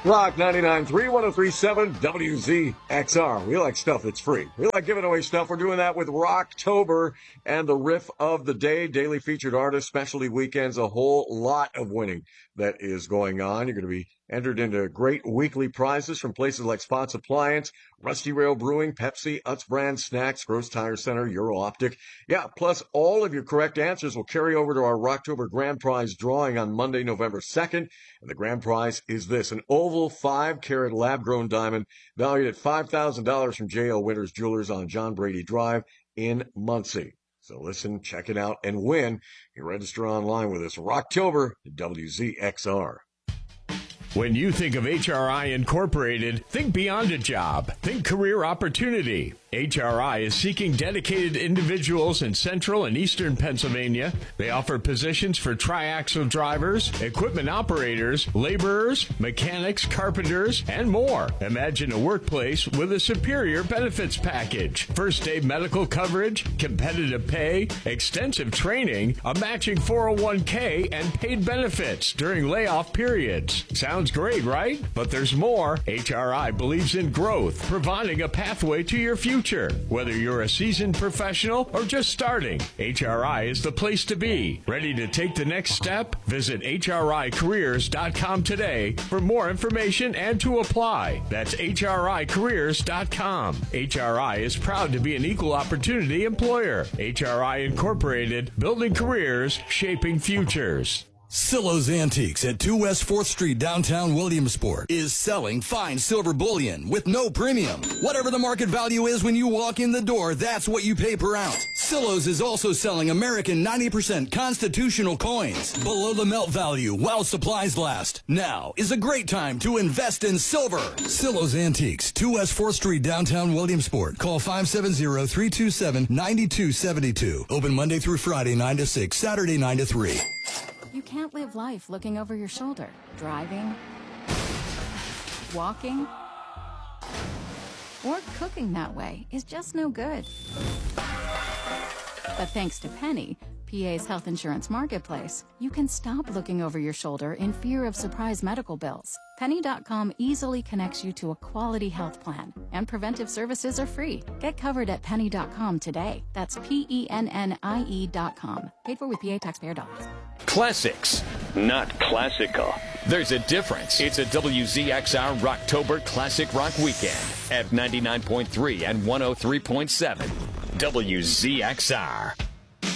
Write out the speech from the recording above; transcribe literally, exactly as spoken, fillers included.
Rock ninety-nine point three, one oh three point seven, W Z X R. We like stuff that's free. We like giving away stuff. We're doing that with Rocktober and the riff of the day, daily featured artists, specialty weekends, a whole lot of winning that is going on. You're going to be entered into great weekly prizes from places like Spots Appliance, Rusty Rail Brewing, Pepsi, Utz Brand Snacks, Gross Tire Center, Euro Optic. Yeah, plus all of your correct answers will carry over to our Rocktober Grand Prize drawing on Monday, November second. And the grand prize is this, an oval five-carat lab-grown diamond valued at five thousand dollars from J L Winters Jewelers on John Brady Drive in Muncie. So listen, check it out, and win. You register online with us. Rocktober, W Z X R. When you think of H R I Incorporated, think beyond a job. Think career opportunity. H R I is seeking dedicated individuals in central and eastern Pennsylvania. They offer positions for triaxle drivers, equipment operators, laborers, mechanics, carpenters, and more. Imagine a workplace with a superior benefits package. First day medical coverage, competitive pay, extensive training, a matching four oh one k, and paid benefits during layoff periods. Sounds great, right? But there's more. H R I believes in growth, providing a pathway to your future. Whether you're a seasoned professional or just starting, H R I is the place to be. Ready to take the next step? Visit H R I careers dot com today for more information and to apply. That's H R I careers dot com. H R I is proud to be an equal opportunity employer. H R I Incorporated, building careers, shaping futures. Silo's Antiques at two West fourth Street, downtown Williamsport, is selling fine silver bullion with no premium. Whatever the market value is when you walk in the door, that's what you pay per ounce. Silo's is also selling American ninety percent constitutional coins below the melt value while supplies last. Now is a great time to invest in silver. Silo's Antiques, two West fourth Street, downtown Williamsport. Call five seven zero, three two seven, nine two seven two. Open Monday through Friday, nine to six, Saturday, nine to three. You can't live life looking over your shoulder. Driving, walking, or cooking that way is just no good. But thanks to Penny, P A's health insurance marketplace, you can stop looking over your shoulder in fear of surprise medical bills. Penny dot com easily connects you to a quality health plan, and preventive services are free. Get covered at Penny dot com today. That's P E N N I E dot com. Paid for with P A taxpayer dollars. Classics, not classical. There's a difference. It's a W Z X R Rocktober Classic Rock Weekend at ninety-nine point three and one oh three point seven. W Z X R.